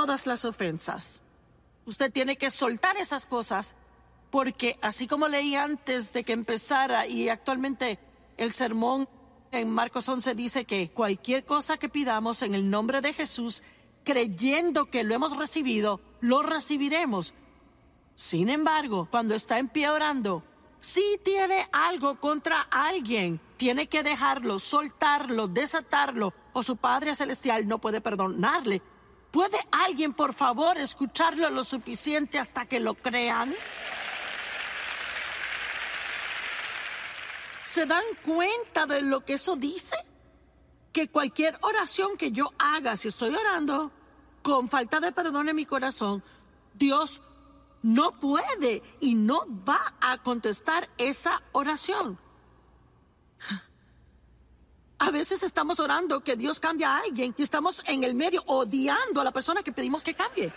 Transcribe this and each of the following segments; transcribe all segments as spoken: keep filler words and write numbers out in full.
todas las ofensas. Usted tiene que soltar esas cosas, porque así como leí antes de que empezara, y actualmente el sermón en Marcos once dice que cualquier cosa que pidamos en el nombre de Jesús, creyendo que lo hemos recibido, lo recibiremos. Sin embargo, cuando está en pie orando, si tiene algo contra alguien, tiene que dejarlo, soltarlo, desatarlo, o su Padre Celestial no puede perdonarle. ¿Puede alguien, por favor, escucharlo lo suficiente hasta que lo crean? ¿Se dan cuenta de lo que eso dice? Que cualquier oración que yo haga, si estoy orando con falta de perdón en mi corazón, Dios no puede y no va a contestar esa oración. A veces estamos orando que Dios cambie a alguien y estamos en el medio odiando a la persona que pedimos que cambie.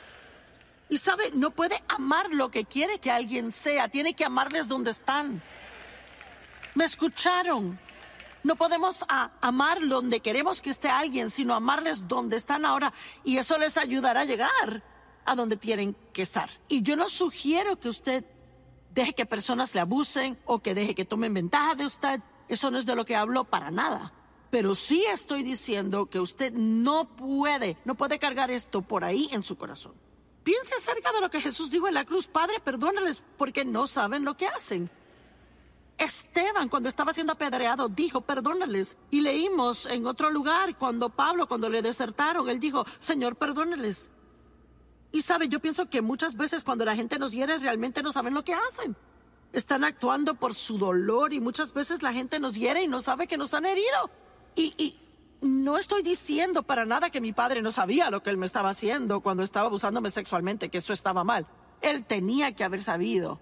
Y sabe, no puede amar lo que quiere que alguien sea, tiene que amarles donde están. ¿Me escucharon? No podemos a, amar donde queremos que esté alguien, sino amarles donde están ahora, y eso les ayudará a llegar a donde tienen que estar. Y yo no sugiero que usted deje que personas le abusen o que deje que tomen ventaja de usted. Eso no es de lo que hablo para nada. Pero sí estoy diciendo que usted no puede, no puede cargar esto por ahí en su corazón. Piense acerca de lo que Jesús dijo en la cruz. Padre, perdónales porque no saben lo que hacen. Esteban, cuando estaba siendo apedreado, dijo, perdónales. Y leímos en otro lugar, cuando Pablo, cuando le desertaron, él dijo, Señor, perdónales. Y sabe, yo pienso que muchas veces cuando la gente nos hiere, realmente no saben lo que hacen. Están actuando por su dolor, y muchas veces la gente nos hiere y no sabe que nos han herido. Y, y no estoy diciendo para nada que mi padre no sabía lo que él me estaba haciendo cuando estaba abusándome sexualmente, que eso estaba mal. Él tenía que haber sabido.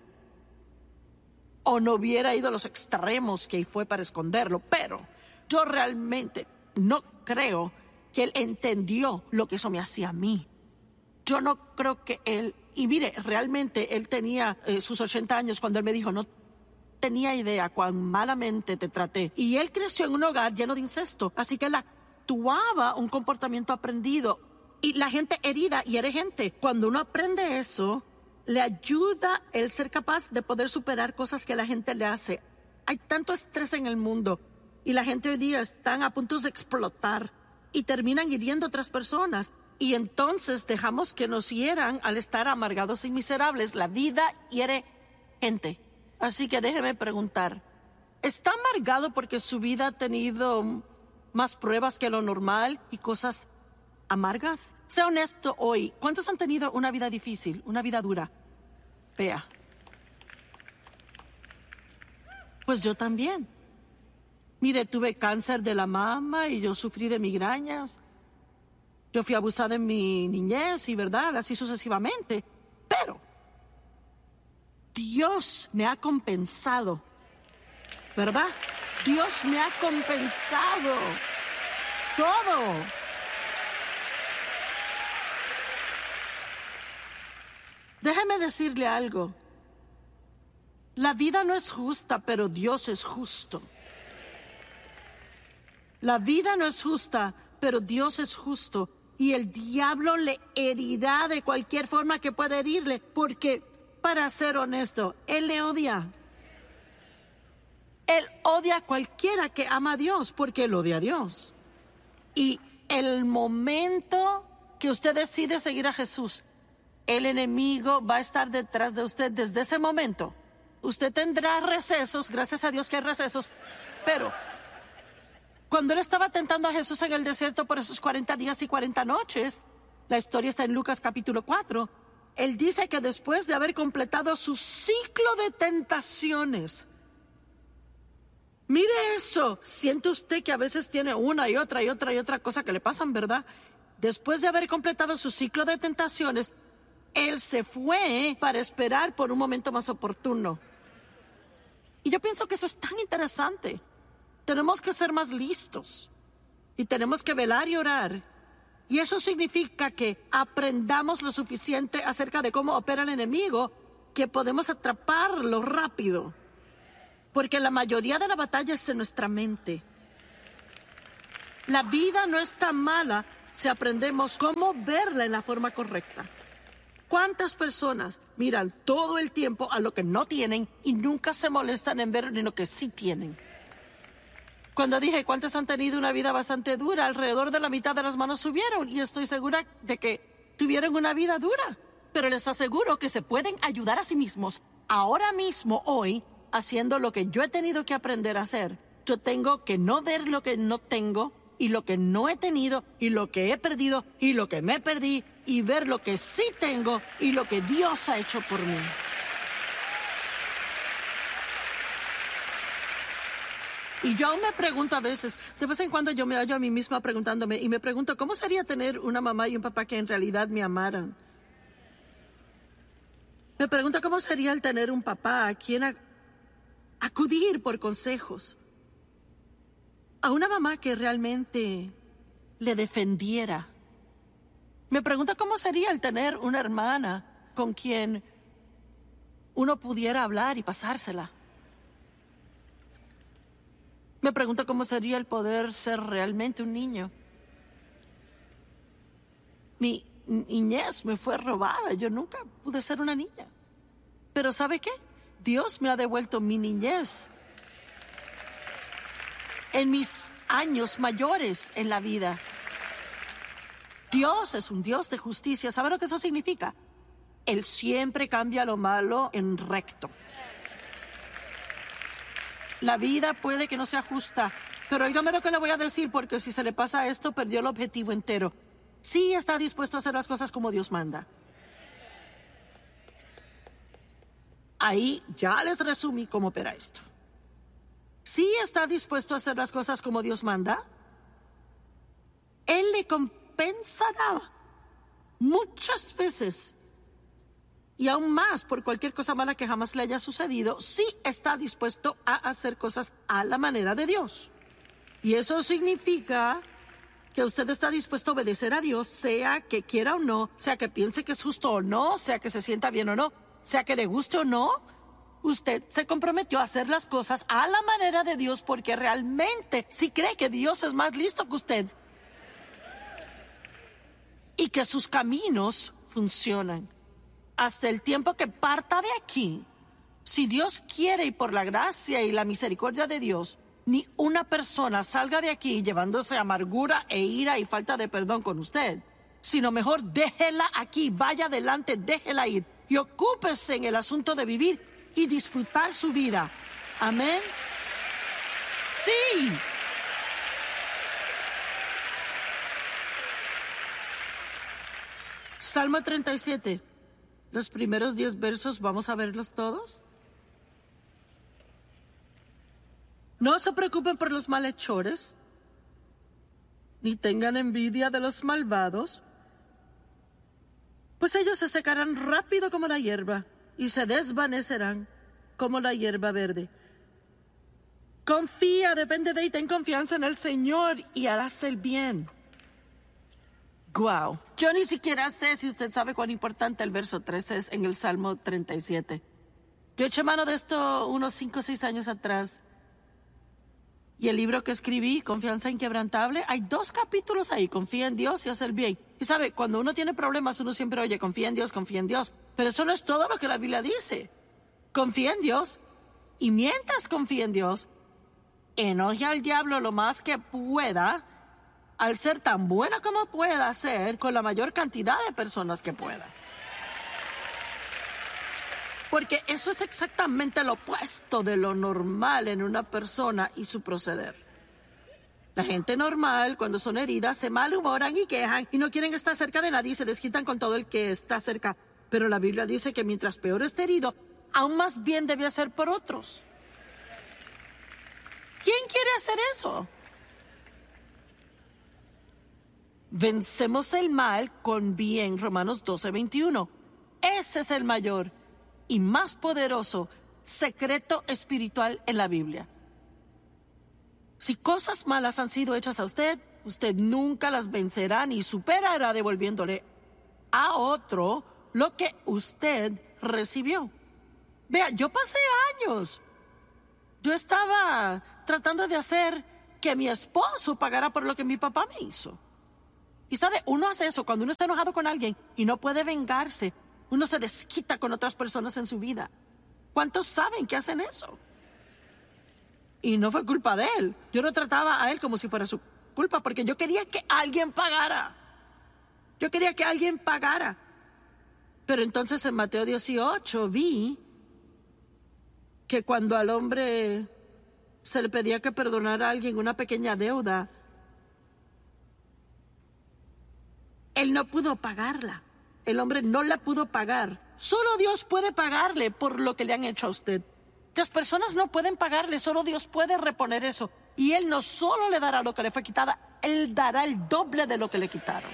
O no hubiera ido a los extremos que fue para esconderlo. Pero yo realmente no creo que él entendió lo que eso me hacía a mí. Yo no creo que él... Y mire, realmente él tenía eh, sus ochenta años cuando él me dijo, no tenía idea cuán malamente te traté. Y él creció en un hogar lleno de incesto. Así que él actuaba un comportamiento aprendido. Y la gente herida hiere gente. Cuando uno aprende eso, le ayuda el ser capaz de poder superar cosas que la gente le hace. Hay tanto estrés en el mundo y la gente hoy día están a punto de explotar y terminan hiriendo a otras personas. Y entonces dejamos que nos hieran al estar amargados y miserables. La vida hiere gente. Así que déjeme preguntar, ¿está amargado porque su vida ha tenido más pruebas que lo normal y cosas amargas? Sea honesto hoy. ¿Cuántos han tenido una vida difícil, una vida dura? Vea. Pues yo también. Mire, tuve cáncer de la mama y yo sufrí de migrañas. Yo fui abusada en mi niñez y, ¿verdad?, así sucesivamente. Pero Dios me ha compensado, ¿verdad? Dios me ha compensado todo. Déjeme decirle algo. La vida no es justa, pero Dios es justo. La vida no es justa, pero Dios es justo. Y el diablo le herirá de cualquier forma que pueda herirle, porque, para ser honesto, él le odia. Él odia a cualquiera que ama a Dios, porque él odia a Dios. Y el momento que usted decide seguir a Jesús, el enemigo va a estar detrás de usted desde ese momento. Usted tendrá recesos, gracias a Dios que hay recesos, pero cuando él estaba tentando a Jesús en el desierto por esos cuarenta días y cuarenta noches, la historia está en Lucas capítulo cuatro, él dice que después de haber completado su ciclo de tentaciones, mire eso, siente usted que a veces tiene una y otra y otra y otra cosa que le pasan, ¿verdad? Después de haber completado su ciclo de tentaciones, él se fue para esperar por un momento más oportuno. Y yo pienso que eso es tan interesante. Tenemos que ser más listos y tenemos que velar y orar. Y eso significa que aprendamos lo suficiente acerca de cómo opera el enemigo, que podemos atraparlo rápido. Porque la mayoría de la batalla es en nuestra mente. La vida no es tan mala si aprendemos cómo verla en la forma correcta. ¿Cuántas personas miran todo el tiempo a lo que no tienen y nunca se molestan en ver en lo que sí tienen? Cuando dije cuántas han tenido una vida bastante dura, alrededor de la mitad de las manos subieron, y estoy segura de que tuvieron una vida dura. Pero les aseguro que se pueden ayudar a sí mismos ahora mismo, hoy, haciendo lo que yo he tenido que aprender a hacer. Yo tengo que no ver lo que no tengo, y lo que no he tenido, y lo que he perdido, y lo que me perdí, y ver lo que sí tengo, y lo que Dios ha hecho por mí. Y yo aún me pregunto a veces, de vez en cuando yo me hallo a mí misma preguntándome, y me pregunto, ¿cómo sería tener una mamá y un papá que en realidad me amaran? Me pregunto cómo sería el tener un papá a quien a- acudir por consejos. A una mamá que realmente le defendiera. Me pregunto cómo sería el tener una hermana con quien uno pudiera hablar y pasársela. Me pregunto cómo sería el poder ser realmente un niño. Mi niñez me fue robada. Yo nunca pude ser una niña. Pero ¿sabe qué? Dios me ha devuelto mi niñez en mis años mayores en la vida. Dios es un Dios de justicia. ¿Sabe lo que eso significa? Él siempre cambia lo malo en recto. La vida puede que no sea justa, pero óigame lo que le voy a decir, porque si se le pasa esto, perdió el objetivo entero. Sí está dispuesto a hacer las cosas como Dios manda. Ahí ya les resumí cómo opera esto. Sí está dispuesto a hacer las cosas como Dios manda. Él le compensará muchas veces, y aún más por cualquier cosa mala que jamás le haya sucedido. Sí está dispuesto a hacer cosas a la manera de Dios. Y eso significa que usted está dispuesto a obedecer a Dios, sea que quiera o no, sea que piense que es justo o no, sea que se sienta bien o no, sea que le guste o no. Usted se comprometió a hacer las cosas a la manera de Dios porque realmente sí cree que Dios es más listo que usted y que sus caminos funcionan. Hasta el tiempo que parta de aquí, si Dios quiere y por la gracia y la misericordia de Dios, ni una persona salga de aquí llevándose amargura e ira y falta de perdón con usted, sino mejor déjela aquí, vaya adelante, déjela ir y ocúpese en el asunto de vivir y disfrutar su vida. Amén. Sí. Salmo treinta y siete. Los primeros diez versos, ¿vamos a verlos todos? No se preocupen por los malhechores, ni tengan envidia de los malvados, pues ellos se secarán rápido como la hierba y se desvanecerán como la hierba verde. Confía, depende de y ten confianza en el Señor y harás el bien. Wow. Yo ni siquiera sé si usted sabe cuán importante el verso trece es en el Salmo treinta y siete. Yo eché mano de esto unos cinco o seis años atrás. Y el libro que escribí, Confianza Inquebrantable, hay dos capítulos ahí, confía en Dios y haz el bien. Y sabe, cuando uno tiene problemas, uno siempre oye, confía en Dios, confía en Dios. Pero eso no es todo lo que la Biblia dice. Confía en Dios, y mientras confía en Dios, enoje al diablo lo más que pueda, al ser tan bueno como pueda ser, con la mayor cantidad de personas que pueda. Porque eso es exactamente lo opuesto de lo normal en una persona y su proceder. La gente normal, cuando son heridas, se malhumoran y quejan y no quieren estar cerca de nadie y se desquitan con todo el que está cerca. Pero la Biblia dice que mientras peor esté herido, aún más bien debe hacer por otros. ¿Quién quiere hacer eso? Vencemos el mal con bien, Romanos doce, veintiuno. Ese es el mayor y más poderoso secreto espiritual en la Biblia. Si cosas malas han sido hechas a usted, usted nunca las vencerá ni superará devolviéndole a otro lo que usted recibió. Vea, yo pasé años. Yo estaba tratando de hacer que mi esposo pagara por lo que mi papá me hizo. Y sabe, uno hace eso cuando uno está enojado con alguien y no puede vengarse. Uno se desquita con otras personas en su vida. ¿Cuántos saben que hacen eso? Y no fue culpa de él. Yo no trataba a él como si fuera su culpa, porque yo quería que alguien pagara. Yo quería que alguien pagara. Pero entonces en Mateo dieciocho vi que cuando al hombre se le pedía que perdonara a alguien una pequeña deuda, él no pudo pagarla. El hombre no la pudo pagar. Solo Dios puede pagarle por lo que le han hecho a usted. Las personas no pueden pagarle, solo Dios puede reponer eso. Y Él no solo le dará lo que le fue quitada, Él dará el doble de lo que le quitaron.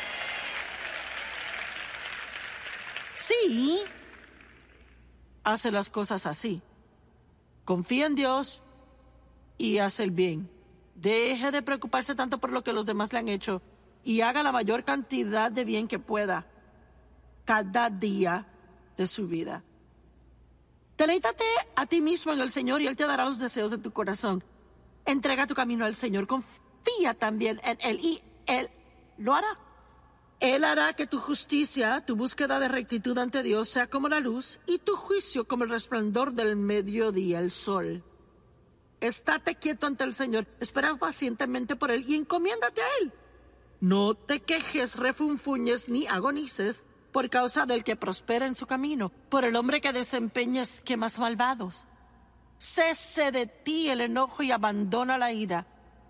Sí, hace las cosas así. Confía en Dios y hace el bien. Deje de preocuparse tanto por lo que los demás le han hecho y haga la mayor cantidad de bien que pueda cada día de su vida. Deleítate a ti mismo en el Señor y Él te dará los deseos de tu corazón. Entrega tu camino al Señor. Confía también en Él y Él lo hará. Él hará que tu justicia, tu búsqueda de rectitud ante Dios sea como la luz y tu juicio como el resplandor del mediodía, el sol. Estate quieto ante el Señor, espera pacientemente por Él y encomiéndate a Él. No te quejes, refunfuñes ni agonices por causa del que prospera en su camino, por el hombre que desempeña esquemas malvados. Cese de ti el enojo y abandona la ira.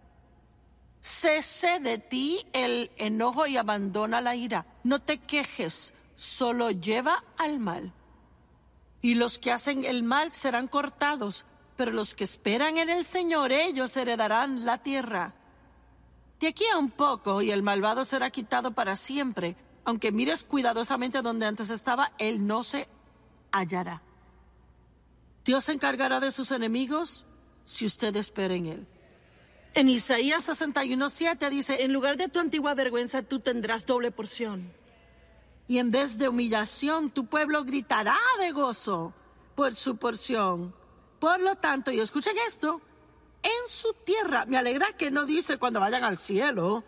Cese de ti el enojo y abandona la ira. No te quejes, solo lleva al mal. Y los que hacen el mal serán cortados, pero los que esperan en el Señor, ellos heredarán la tierra. De aquí a un poco, y el malvado será quitado para siempre. Aunque mires cuidadosamente donde antes estaba, él no se hallará. Dios se encargará de sus enemigos si usted espera en Él. En Isaías sesenta y uno siete dice, en lugar de tu antigua vergüenza, tú tendrás doble porción. Y en vez de humillación, tu pueblo gritará de gozo por su porción. Por lo tanto, y escuchen esto, en su tierra, me alegra que no dice cuando vayan al cielo.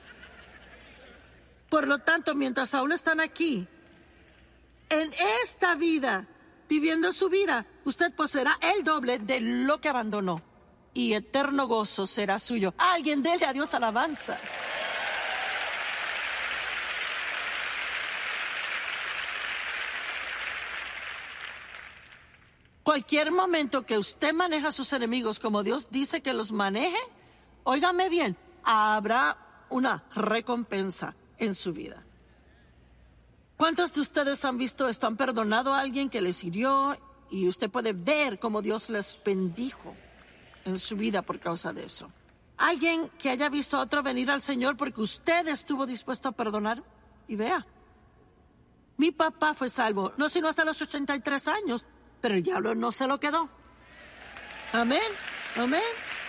Por lo tanto, mientras aún están aquí, en esta vida, viviendo su vida, usted poseerá el doble de lo que abandonó. Y eterno gozo será suyo. Alguien dele a Dios alabanza. Cualquier momento que usted maneja a sus enemigos como Dios dice que los maneje, óigame bien, habrá una recompensa en su vida. ¿Cuántos de ustedes han visto esto? ¿Han perdonado a alguien que les hirió? Y usted puede ver cómo Dios les bendijo en su vida por causa de eso. Alguien que haya visto a otro venir al Señor porque usted estuvo dispuesto a perdonar. Y vea, mi papá fue salvo, no sino hasta los ochenta y tres años, pero el diablo no se lo quedó. Amén, amén.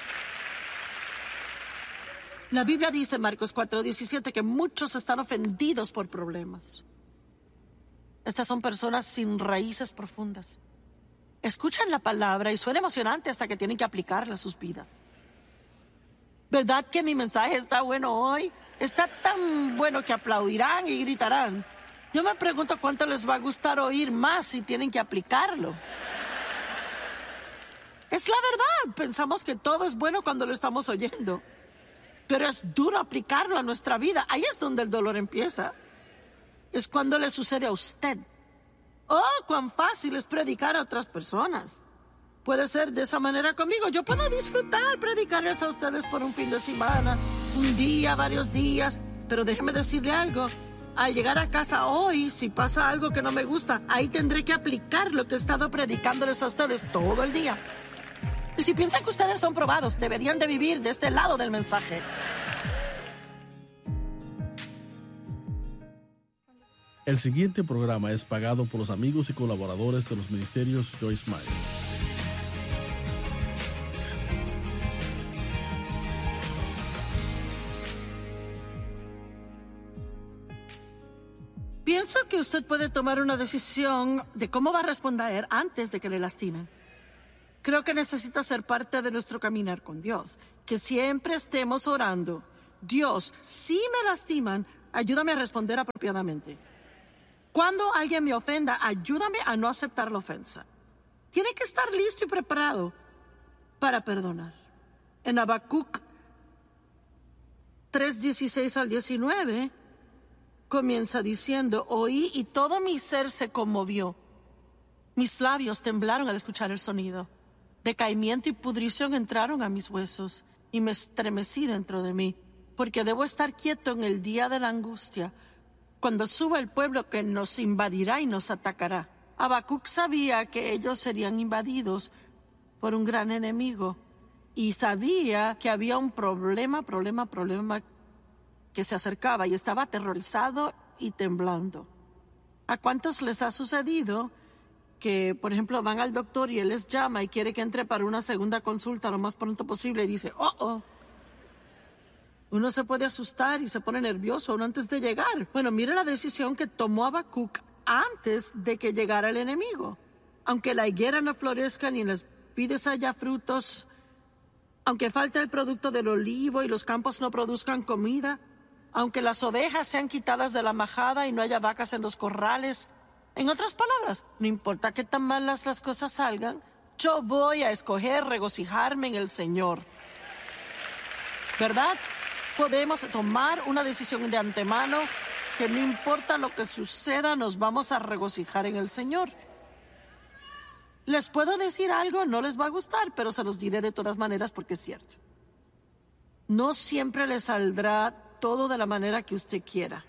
La Biblia dice, Marcos cuatro diecisiete, que muchos están ofendidos por problemas. Estas son personas sin raíces profundas. Escuchan la palabra y suena emocionante hasta que tienen que aplicarla a sus vidas. ¿Verdad que mi mensaje está bueno hoy? Está tan bueno que aplaudirán y gritarán. Yo me pregunto cuánto les va a gustar oír más si tienen que aplicarlo. Es la verdad, pensamos que todo es bueno cuando lo estamos oyendo. Pero es duro aplicarlo a nuestra vida. Ahí es donde el dolor empieza. Es cuando le sucede a usted. Oh, cuán fácil es predicar a otras personas. Puede ser de esa manera conmigo. Yo puedo disfrutar predicarles a ustedes por un fin de semana, un día, varios días. Pero déjeme decirle algo. Al llegar a casa hoy, si pasa algo que no me gusta, ahí tendré que aplicar lo que he estado predicándoles a ustedes todo el día. Y si piensan que ustedes son probados, deberían de vivir de este lado del mensaje. El siguiente programa es pagado por los amigos y colaboradores de los ministerios Joyce Meyer. Pienso que usted puede tomar una decisión de cómo va a responder antes de que le lastimen. Creo que necesita ser parte de nuestro caminar con Dios, que siempre estemos orando Dios, si me lastiman, ayúdame a responder apropiadamente. Cuando alguien me ofenda, ayúdame a no aceptar la ofensa. Tiene que estar listo y preparado para perdonar. En Habacuc tres, dieciséis al diecinueve, comienza diciendo, oí y todo mi ser se conmovió. Mis labios temblaron al escuchar el sonido. Decaimiento y pudrición entraron a mis huesos y me estremecí dentro de mí, porque debo estar quieto en el día de la angustia, cuando suba el pueblo que nos invadirá y nos atacará. Habacuc sabía que ellos serían invadidos por un gran enemigo y sabía que había un problema, problema, problema que se acercaba y estaba aterrorizado y temblando. ¿A cuántos les ha sucedido que, por ejemplo, van al doctor y él les llama y quiere que entre para una segunda consulta lo más pronto posible y dice, oh, oh? Uno se puede asustar y se pone nervioso aún antes de llegar. Bueno, mire la decisión que tomó Habacuc antes de que llegara el enemigo. Aunque la higuera no florezca ni en las vides haya frutos, aunque falte el producto del olivo y los campos no produzcan comida, aunque las ovejas sean quitadas de la majada y no haya vacas en los corrales. En otras palabras, no importa qué tan malas las cosas salgan, yo voy a escoger regocijarme en el Señor. ¿Verdad? Podemos tomar una decisión de antemano que no importa lo que suceda, nos vamos a regocijar en el Señor. Les puedo decir algo, no les va a gustar, pero se los diré de todas maneras porque es cierto. No siempre les saldrá todo de la manera que usted quiera.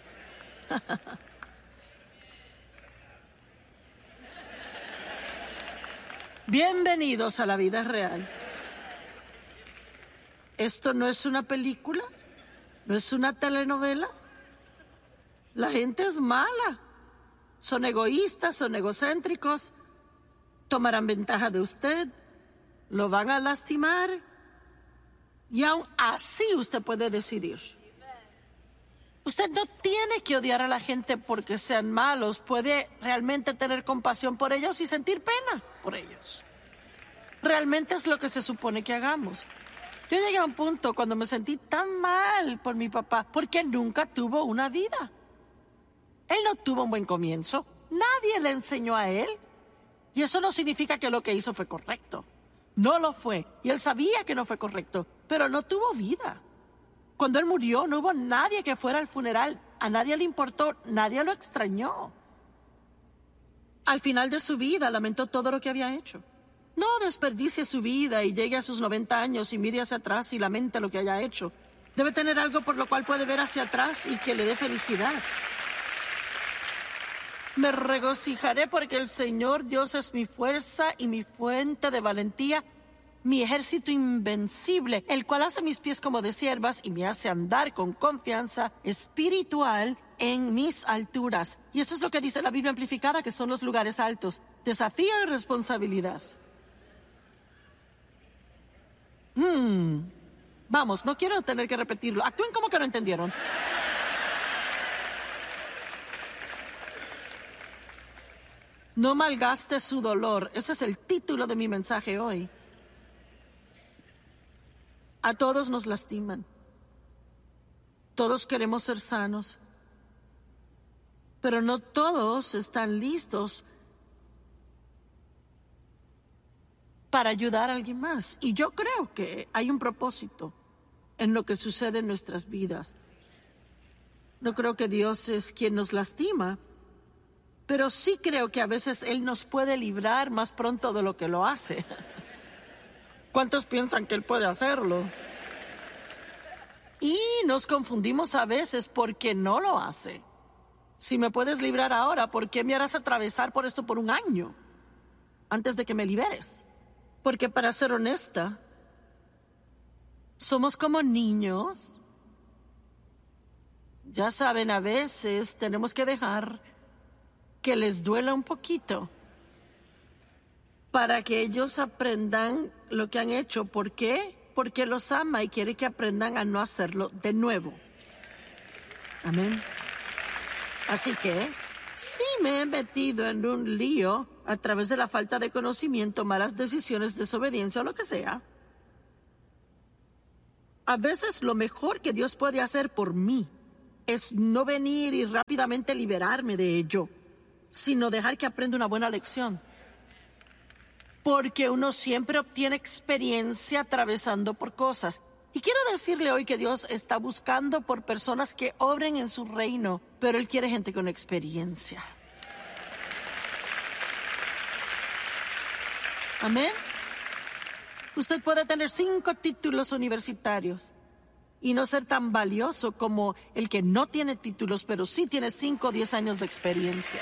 Bienvenidos a la vida real. Esto no es una película, no es una telenovela. La gente es mala, son egoístas, son egocéntricos, tomarán ventaja de usted, lo van a lastimar y aún así usted puede decidir. Usted no tiene que odiar a la gente porque sean malos, puede realmente tener compasión por ellos y sentir pena por ellos. Realmente es lo que se supone que hagamos. Yo llegué a un punto cuando me sentí tan mal por mi papá porque nunca tuvo una vida. Él no tuvo un buen comienzo, nadie le enseñó a él. Y eso no significa que lo que hizo fue correcto. No lo fue, y él sabía que no fue correcto, pero no tuvo vida. Cuando él murió, no hubo nadie que fuera al funeral, a nadie le importó, nadie lo extrañó. Al final de su vida, lamentó todo lo que había hecho. No desperdicie su vida y llegue a sus noventa años y mire hacia atrás y lamente lo que haya hecho. Debe tener algo por lo cual puede ver hacia atrás y que le dé felicidad. Me regocijaré porque el Señor Dios es mi fuerza y mi fuente de valentía, mi ejército invencible, el cual hace mis pies como de siervas y me hace andar con confianza espiritual en mis alturas. Y eso es lo que dice la Biblia amplificada, que son los lugares altos. Desafío y responsabilidad. Hmm. Vamos, no quiero tener que repetirlo. Actúen como que no entendieron. No malgaste su dolor. Ese es el título de mi mensaje hoy. A todos nos lastiman. Todos queremos ser sanos. Pero no todos están listos para ayudar a alguien más. Y yo creo que hay un propósito en lo que sucede en nuestras vidas. No creo que Dios es quien nos lastima, pero sí creo que a veces Él nos puede librar más pronto de lo que lo hace. ¿Cuántos piensan que Él puede hacerlo? Y nos confundimos a veces porque no lo hace. Si me puedes librar ahora, ¿por qué me harás atravesar por esto por un año antes de que me liberes? Porque para ser honesta, somos como niños. Ya saben, a veces tenemos que dejar que les duela un poquito para que ellos aprendan lo que han hecho. ¿Por qué? Porque los ama y quiere que aprendan a no hacerlo de nuevo. Amén. Así que sí me he metido en un lío a través de la falta de conocimiento, malas decisiones, desobediencia o lo que sea. A veces lo mejor que Dios puede hacer por mí es no venir y rápidamente liberarme de ello, sino dejar que aprenda una buena lección. Porque uno siempre obtiene experiencia atravesando por cosas. Y quiero decirle hoy que Dios está buscando por personas que obren en su reino, pero Él quiere gente con experiencia. Amén. Usted puede tener cinco títulos universitarios y no ser tan valioso como el que no tiene títulos, pero sí tiene cinco o diez años de experiencia.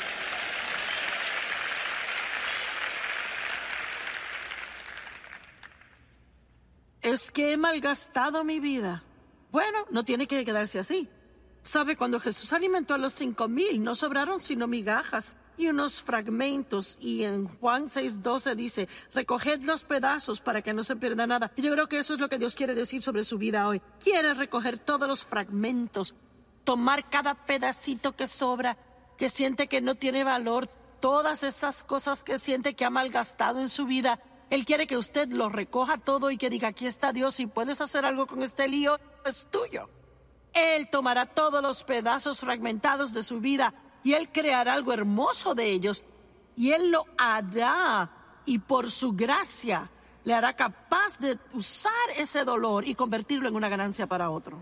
Es que he malgastado mi vida. Bueno, no tiene que quedarse así. ¿Sabe? Cuando Jesús alimentó a los cinco mil, no sobraron sino migajas y unos fragmentos. Y en Juan seis doce dice, recoged los pedazos para que no se pierda nada. Y yo creo que eso es lo que Dios quiere decir sobre su vida hoy. Quiere recoger todos los fragmentos, tomar cada pedacito que sobra, que siente que no tiene valor, todas esas cosas que siente que ha malgastado en su vida. Él quiere que usted lo recoja todo y que diga, aquí está Dios, si puedes hacer algo con este lío, es tuyo. Él tomará todos los pedazos fragmentados de su vida y Él creará algo hermoso de ellos. Y Él lo hará, y por su gracia le hará capaz de usar ese dolor y convertirlo en una ganancia para otro.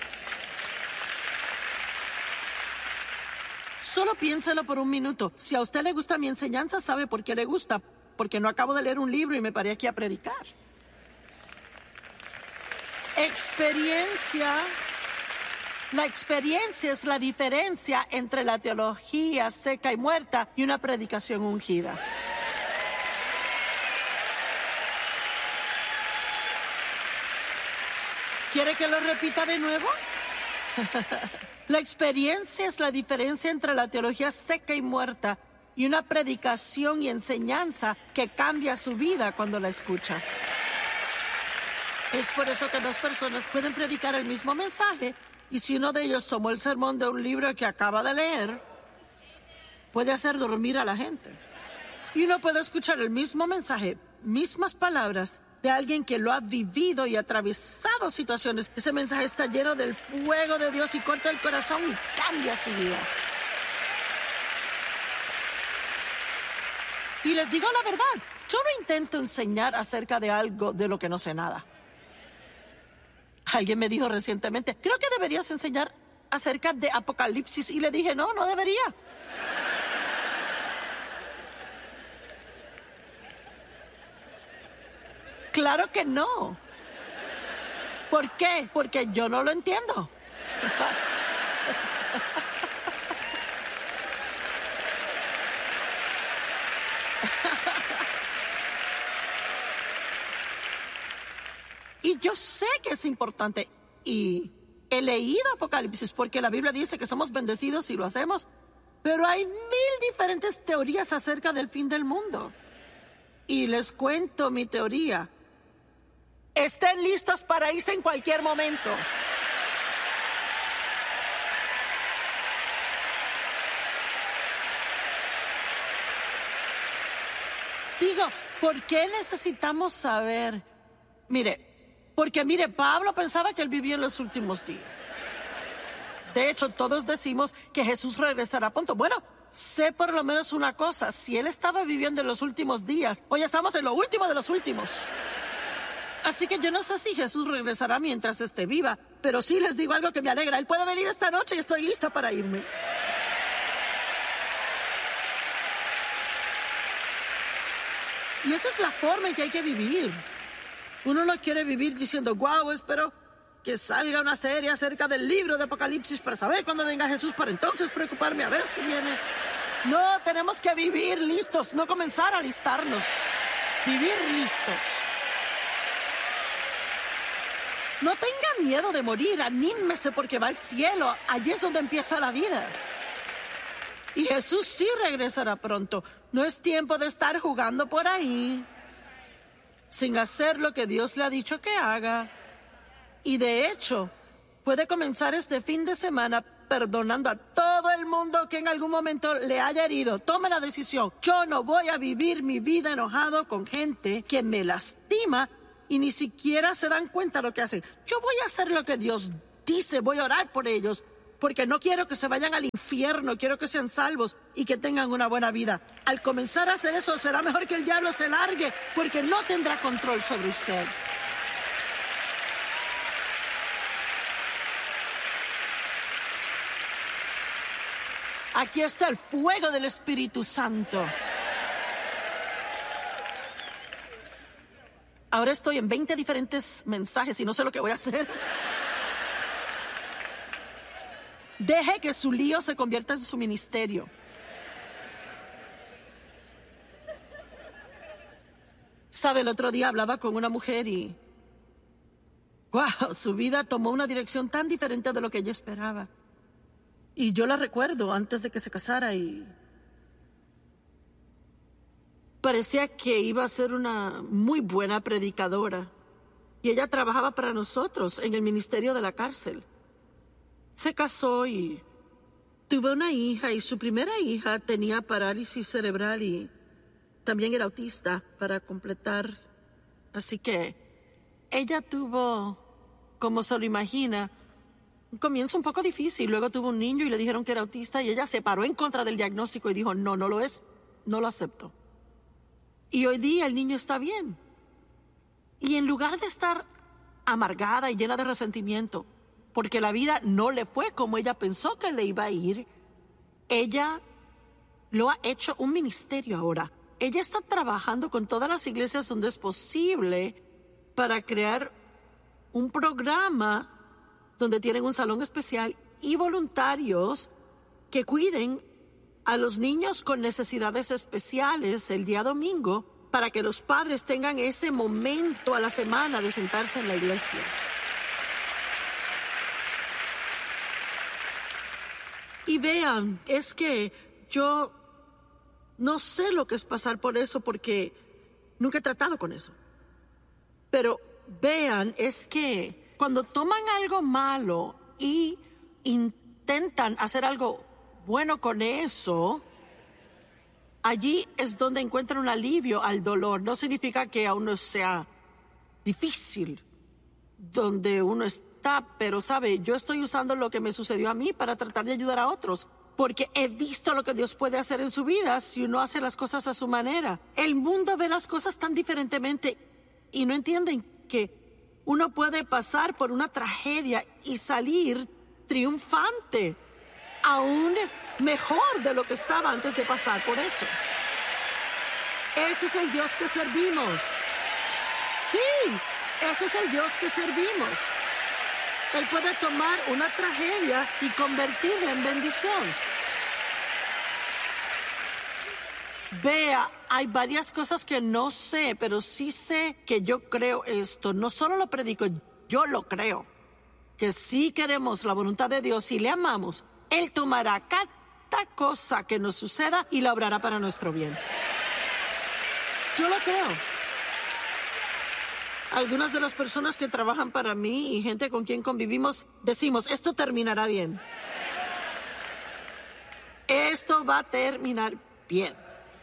Solo piénselo por un minuto. Si a usted le gusta mi enseñanza, ¿sabe por qué le gusta? Porque no acabo de leer un libro y me paré aquí a predicar. Experiencia. La experiencia es la diferencia entre la teología seca y muerta y una predicación ungida. ¿Quiere que lo repita de nuevo? La experiencia es la diferencia entre la teología seca y muerta y una predicación y enseñanza que cambia su vida cuando la escucha. Es por eso que dos personas pueden predicar el mismo mensaje, y si uno de ellos tomó el sermón de un libro que acaba de leer, puede hacer dormir a la gente. Y uno puede escuchar el mismo mensaje, mismas palabras, de alguien que lo ha vivido y atravesado situaciones. Ese mensaje está lleno del fuego de Dios y corta el corazón y cambia su vida. Y les digo la verdad, yo no intento enseñar acerca de algo de lo que no sé nada. Alguien me dijo recientemente, creo que deberías enseñar acerca de Apocalipsis. Y le dije, no, no debería. Claro que no. ¿Por qué? Porque yo no lo entiendo. Y yo sé que es importante y he leído Apocalipsis porque la Biblia dice que somos bendecidos si lo hacemos, pero hay mil diferentes teorías acerca del fin del mundo. Y les cuento mi teoría. Estén listos para irse en cualquier momento. Digo, ¿por qué necesitamos saber? Mire, porque mire, Pablo pensaba que él vivía en los últimos días. De hecho, todos decimos que Jesús regresará pronto. Bueno, sé por lo menos una cosa. Si él estaba viviendo en los últimos días, hoy estamos en lo último de los últimos. Así que yo no sé si Jesús regresará mientras esté viva, pero sí les digo algo que me alegra. Él puede venir esta noche y estoy lista para irme. Y esa es la forma en que hay que vivir. Uno no quiere vivir diciendo, wow, espero que salga una serie acerca del libro de Apocalipsis para saber cuándo venga Jesús, para entonces preocuparme a ver si viene. No, tenemos que vivir listos, no comenzar a alistarnos. Vivir listos. No tenga miedo de morir, anímese porque va al cielo. Allí es donde empieza la vida. Y Jesús sí regresará pronto. No es tiempo de estar jugando por ahí, sin hacer lo que Dios le ha dicho que haga. Y de hecho, puede comenzar este fin de semana perdonando a todo el mundo que en algún momento le haya herido. Tome la decisión. Yo no voy a vivir mi vida enojado con gente que me lastima y ni siquiera se dan cuenta de lo que hacen. Yo voy a hacer lo que Dios dice, voy a orar por ellos, porque no quiero que se vayan al infierno, quiero que sean salvos y que tengan una buena vida. Al comenzar a hacer eso, será mejor que el diablo se largue, porque no tendrá control sobre usted. Aquí está el fuego del Espíritu Santo. Ahora estoy en veinte diferentes mensajes y no sé lo que voy a hacer. Deje que su lío se convierta en su ministerio. Sabe, el otro día hablaba con una mujer y... ¡wow! Su vida tomó una dirección tan diferente de lo que ella esperaba. Y yo la recuerdo antes de que se casara y... parecía que iba a ser una muy buena predicadora. Y ella trabajaba para nosotros en el ministerio de la cárcel. Se casó y tuvo una hija, y su primera hija tenía parálisis cerebral y también era autista para completar. Así que ella tuvo, como se lo imagina, un comienzo un poco difícil. Luego tuvo un niño y le dijeron que era autista y ella se paró en contra del diagnóstico y dijo, no, no lo es, no lo acepto. Y hoy día el niño está bien. Y en lugar de estar amargada y llena de resentimiento, porque la vida no le fue como ella pensó que le iba a ir, ella lo ha hecho un ministerio ahora. Ella está trabajando con todas las iglesias donde es posible para crear un programa donde tienen un salón especial y voluntarios que cuiden a los niños con necesidades especiales el día domingo para que los padres tengan ese momento a la semana de sentarse en la iglesia. Y vean, es que yo no sé lo que es pasar por eso porque nunca he tratado con eso. Pero vean, es que cuando toman algo malo y intentan hacer algo bueno con eso, allí es donde encuentran un alivio al dolor. No significa que a uno sea difícil donde uno está, pero sabe, yo estoy usando lo que me sucedió a mí para tratar de ayudar a otros, porque he visto lo que Dios puede hacer en su vida si uno hace las cosas a su manera. El mundo ve las cosas tan diferentemente y no entienden que uno puede pasar por una tragedia y salir triunfante, aún mejor de lo que estaba antes de pasar por eso. Ese es el Dios que servimos. Sí, ese es el Dios que servimos. Él puede tomar una tragedia y convertirla en bendición. Vea, hay varias cosas que no sé, pero sí sé que yo creo esto. No solo lo predico, yo lo creo. Que si queremos la voluntad de Dios y le amamos, Él tomará cada cosa que nos suceda y la obrará para nuestro bien. Yo lo creo. Algunas de las personas que trabajan para mí y gente con quien convivimos, decimos, esto terminará bien. Esto va a terminar bien.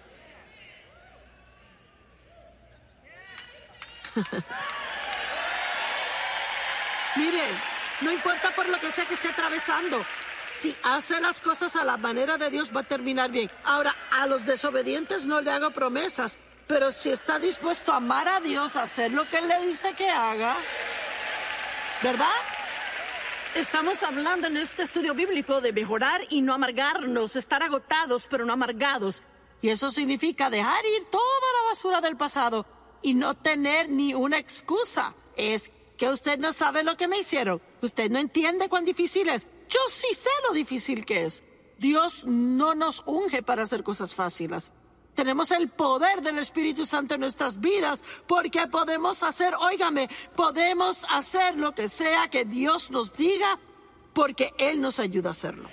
Miren, no importa por lo que sea que esté atravesando, si hace las cosas a la manera de Dios va a terminar bien. Ahora, a los desobedientes no le hago promesas, pero si está dispuesto a amar a Dios, a hacer lo que Él le dice que haga, ¿verdad? Estamos hablando en este estudio bíblico de mejorar y no amargarnos, estar agotados pero no amargados. Y eso significa dejar ir toda la basura del pasado y no tener ni una excusa. Es que usted no sabe lo que me hicieron. Usted no entiende cuán difícil es. Yo sí sé lo difícil que es. Dios no nos unge para hacer cosas fáciles. Tenemos el poder del Espíritu Santo en nuestras vidas porque podemos hacer, óigame, podemos hacer lo que sea que Dios nos diga porque Él nos ayuda a hacerlo.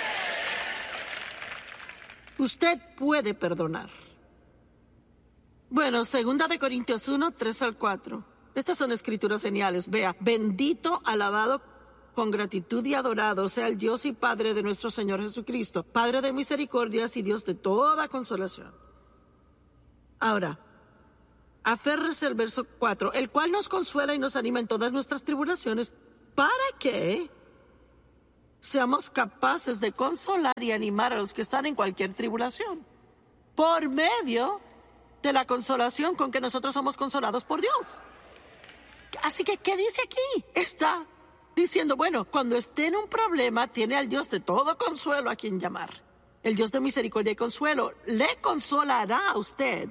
Usted puede perdonar. Bueno, segunda de Corintios uno, tres al cuatro. Estas son escrituras geniales. Vea, bendito, alabado, con gratitud y adorado sea el Dios y Padre de nuestro Señor Jesucristo, Padre de misericordias y Dios de toda consolación. Ahora, Aférrese al verso cuatro, el cual nos consuela y nos anima en todas nuestras tribulaciones, para que seamos capaces de consolar y animar a los que están en cualquier tribulación, por medio de la consolación con que nosotros somos consolados por Dios. Así que, ¿qué dice aquí? Está diciendo, bueno, cuando esté en un problema, tiene al Dios de todo consuelo a quien llamar. El Dios de misericordia y consuelo le consolará a usted.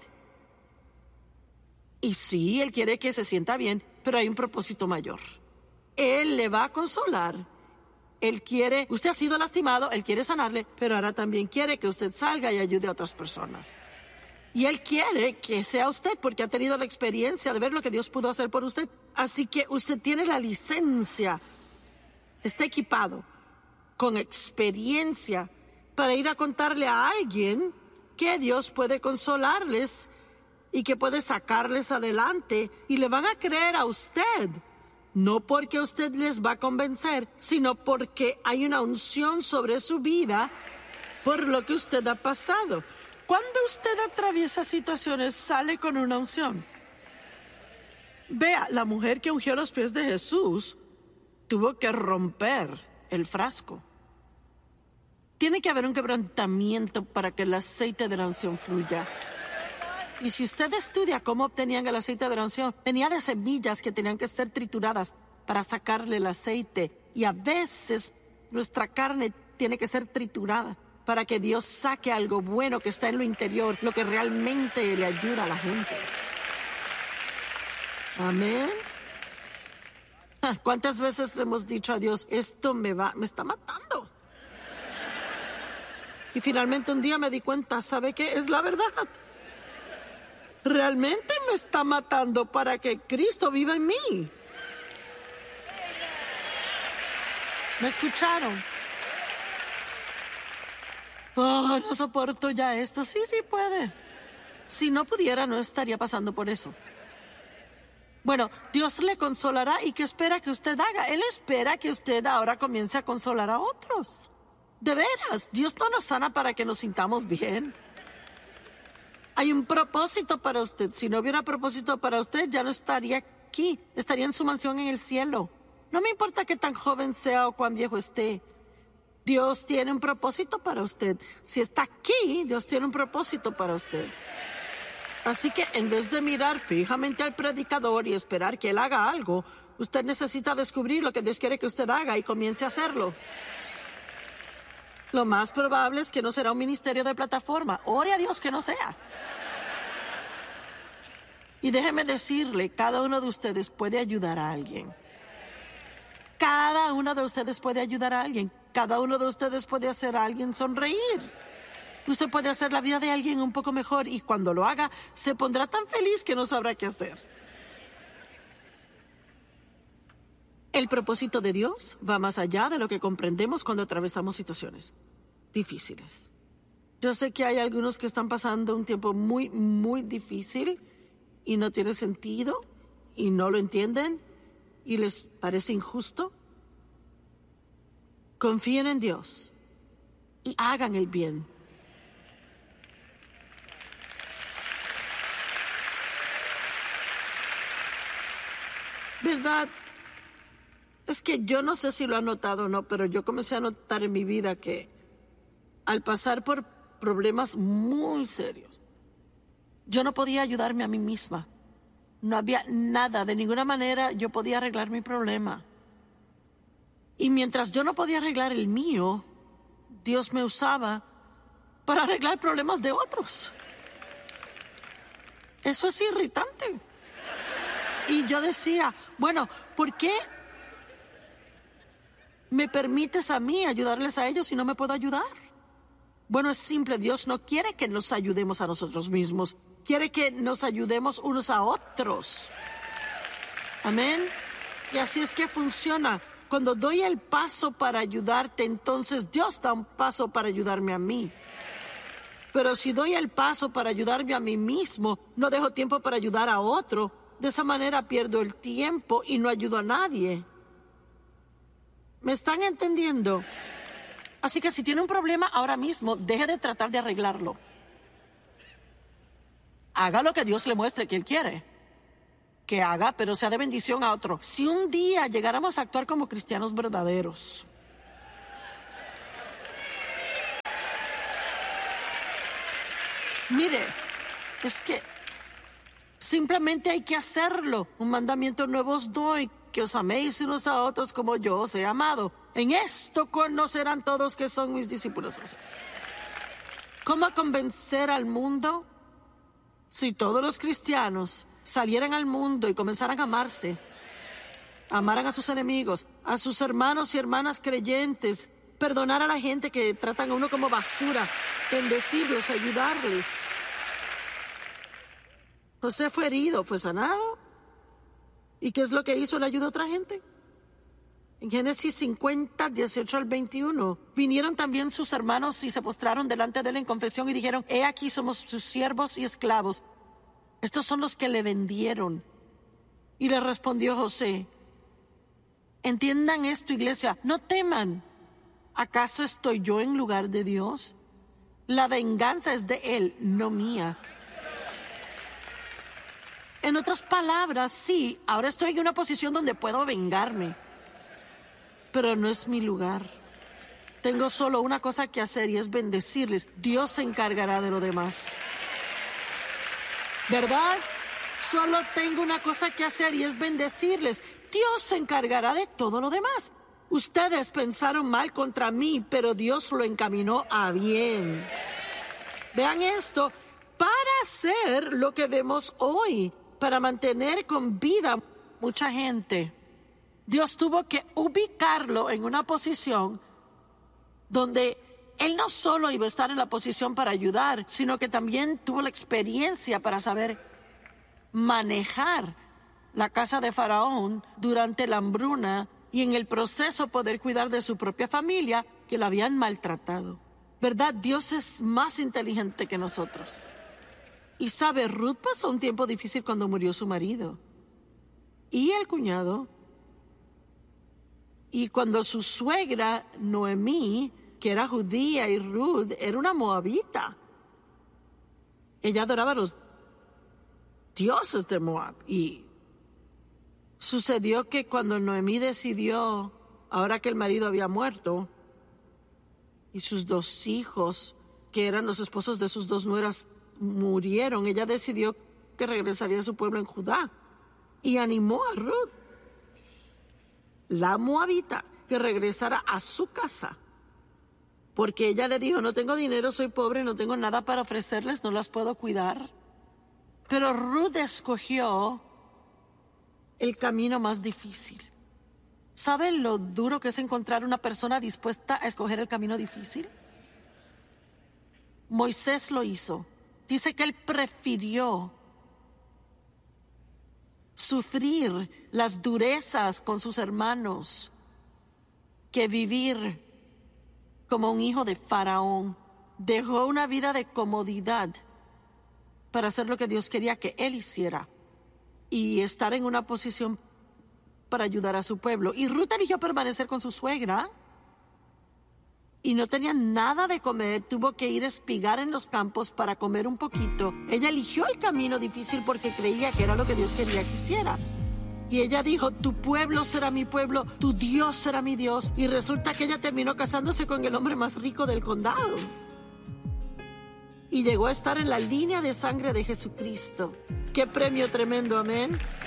Y sí, Él quiere que se sienta bien, pero hay un propósito mayor. Él le va a consolar. Él quiere, usted ha sido lastimado, Él quiere sanarle, pero ahora también quiere que usted salga y ayude a otras personas. Y Él quiere que sea usted, porque ha tenido la experiencia de ver lo que Dios pudo hacer por usted. Así que usted tiene la licencia, está equipado con experiencia para ir a contarle a alguien que Dios puede consolarles y que puede sacarles adelante, y le van a creer a usted, no porque usted les va a convencer, sino porque hay una unción sobre su vida por lo que usted ha pasado. Cuando usted atraviesa situaciones, sale con una unción. Vea, la mujer que ungió los pies de Jesús tuvo que romper el frasco. Tiene que haber un quebrantamiento para que el aceite de la unción fluya. Y si usted estudia cómo obtenían el aceite de la unción, venía de semillas que tenían que ser trituradas para sacarle el aceite. Y a veces nuestra carne tiene que ser triturada para que Dios saque algo bueno que está en lo interior, lo que realmente le ayuda a la gente. Amén. ¿Cuántas veces le hemos dicho a Dios, esto me va, me está matando? Y finalmente un día me di cuenta, ¿sabe qué? Es la verdad. Realmente me está matando para que Cristo viva en mí. ¿Me escucharon? Oh, no soporto ya esto. Sí, sí puede. Si no pudiera, no estaría pasando por eso. Bueno, Dios le consolará. ¿Y qué espera que usted haga? Él espera que usted ahora comience a consolar a otros. De veras, Dios no nos sana para que nos sintamos bien. Hay un propósito para usted. Si no hubiera propósito para usted, ya no estaría aquí. Estaría en su mansión en el cielo. No me importa qué tan joven sea o cuán viejo esté. Dios tiene un propósito para usted. Si está aquí, Dios tiene un propósito para usted. Así que en vez de mirar fijamente al predicador y esperar que él haga algo, usted necesita descubrir lo que Dios quiere que usted haga y comience a hacerlo. Lo más probable es que no será un ministerio de plataforma. Ore a Dios que no sea. Y déjeme decirle, cada uno de ustedes puede ayudar a alguien. Cada uno de ustedes puede ayudar a alguien. Cada uno de ustedes puede hacer a alguien sonreír. Usted puede hacer la vida de alguien un poco mejor, y cuando lo haga, se pondrá tan feliz que no sabrá qué hacer. El propósito de Dios va más allá de lo que comprendemos cuando atravesamos situaciones difíciles. Yo sé que hay algunos que están pasando un tiempo muy, muy difícil y no tiene sentido y no lo entienden y les parece injusto. Confíen en Dios y hagan el bien. ¿Verdad? Es que yo no sé si lo han notado o no, pero yo comencé a notar en mi vida que al pasar por problemas muy serios, yo no podía ayudarme a mí misma. No había nada, de ninguna manera yo podía arreglar mi problema. Y mientras yo no podía arreglar el mío, Dios me usaba para arreglar problemas de otros. Eso es irritante. Y yo decía, bueno, ¿por qué me permites a mí ayudarles a ellos y no me puedo ayudar? Bueno, es simple, Dios no quiere que nos ayudemos a nosotros mismos. Quiere que nos ayudemos unos a otros. Amén. Y así es que funciona. Cuando doy el paso para ayudarte, entonces Dios da un paso para ayudarme a mí. Pero si doy el paso para ayudarme a mí mismo, no dejo tiempo para ayudar a otro. De esa manera pierdo el tiempo y no ayudo a nadie. ¿Me están entendiendo? Así que si tiene un problema ahora mismo, deje de tratar de arreglarlo. Haga lo que Dios le muestre que Él quiere que haga, pero sea de bendición a otro. Si un día llegáramos a actuar como cristianos verdaderos, mire, es que simplemente hay que hacerlo. Un mandamiento nuevo os doy, que os améis unos a otros como yo os he amado. En esto conocerán todos que son mis discípulos. ¿Cómo convencer al mundo? Si todos los cristianos salieran al mundo y comenzaran a amarse, amaran a sus enemigos, a sus hermanos y hermanas creyentes, perdonar a la gente que tratan a uno como basura, bendecirlos, ayudarles. José fue herido, fue sanado. ¿Y qué es lo que hizo? Él ayudó a otra gente. En Génesis cincuenta, dieciocho al veintiuno, vinieron también sus hermanos y se postraron delante de él en confesión y dijeron: he aquí somos sus siervos y esclavos. Estos son los que le vendieron. Y le respondió José: entiendan esto, iglesia, no teman. ¿Acaso estoy yo en lugar de Dios? La venganza es de Él, no mía. En otras palabras, sí, ahora estoy en una posición donde puedo vengarme, pero no es mi lugar. Tengo solo una cosa que hacer y es bendecirles. Dios se encargará de lo demás. ¿Verdad? Solo tengo una cosa que hacer y es bendecirles. Dios se encargará de todo lo demás. Ustedes pensaron mal contra mí, pero Dios lo encaminó a bien. Vean esto, para hacer lo que vemos hoy, para mantener con vida mucha gente, Dios tuvo que ubicarlo en una posición donde él no solo iba a estar en la posición para ayudar, sino que también tuvo la experiencia para saber manejar la casa de Faraón durante la hambruna y en el proceso poder cuidar de su propia familia que la habían maltratado. ¿Verdad? Dios es más inteligente que nosotros. Y sabe, Ruth pasó un tiempo difícil cuando murió su marido y el cuñado. Y cuando su suegra, Noemí, que era judía, y Ruth era una moabita, ella adoraba a los dioses de Moab. Y sucedió que cuando Noemí decidió, ahora que el marido había muerto, y sus dos hijos, que eran los esposos de sus dos nueras, murieron, ella decidió que regresaría a su pueblo en Judá. Y animó a Ruth, la moabita, que regresara a su casa. Porque ella le dijo: no tengo dinero, soy pobre, no tengo nada para ofrecerles, no las puedo cuidar. Pero Ruth escogió el camino más difícil. ¿Saben lo duro que es encontrar una persona dispuesta a escoger el camino difícil? Moisés lo hizo. Dice que él prefirió sufrir las durezas con sus hermanos que vivir como un hijo de Faraón. Dejó una vida de comodidad para hacer lo que Dios quería que él hiciera y estar en una posición para ayudar a su pueblo. Y Ruth eligió permanecer con su suegra y no tenía nada de comer. Tuvo que ir a espigar en los campos para comer un poquito. Ella eligió el camino difícil porque creía que era lo que Dios quería que hiciera. Y ella dijo: tu pueblo será mi pueblo, tu Dios será mi Dios. Y resulta que ella terminó casándose con el hombre más rico del condado. Y llegó a estar en la línea de sangre de Jesucristo. ¡Qué premio tremendo! Amén.